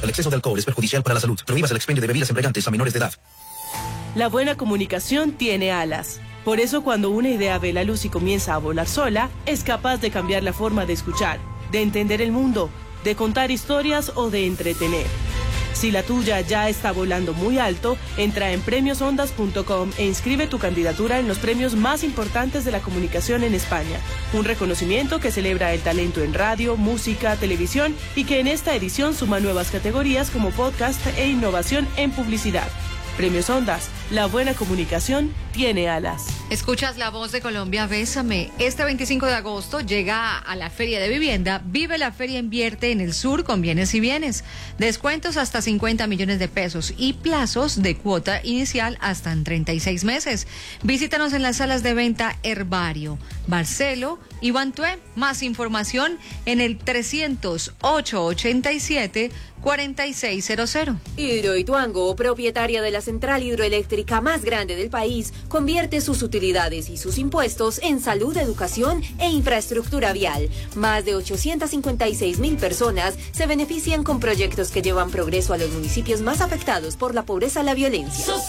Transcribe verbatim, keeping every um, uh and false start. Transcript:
El exceso de alcohol es perjudicial para la salud. Prohíbas el expendio de bebidas embriagantes a menores de edad. La buena comunicación tiene alas. Por eso, cuando una idea ve la luz y comienza a volar sola, es capaz de cambiar la forma de escuchar, de entender el mundo, de contar historias o de entretener. Si la tuya ya está volando muy alto, entra en premios ondas punto com e inscribe tu candidatura en los premios más importantes de la comunicación en España. Un reconocimiento que celebra el talento en radio, música, televisión y que en esta edición suma nuevas categorías como podcast e innovación en publicidad. Premios Ondas, la buena comunicación tiene alas. Escuchas La Voz de Colombia, Bésame. Este veinticinco de agosto llega a la Feria de Vivienda. Vive la Feria Invierte en el Sur con bienes y bienes. Descuentos hasta cincuenta millones de pesos y plazos de cuota inicial hasta en treinta y seis meses. Visítanos en las salas de venta Herbario, Barcelo y Bantué. Más información en el trescientos, ochocientos ochenta y siete, cuarenta y seis cero cero. Hidroituango, propietaria de la central hidroeléctrica más grande del país, convierte sus utilidades y sus impuestos en salud, educación e infraestructura vial. Más de ochocientas cincuenta y seis mil personas se benefician con proyectos que llevan progreso a los municipios más afectados por la pobreza y la violencia.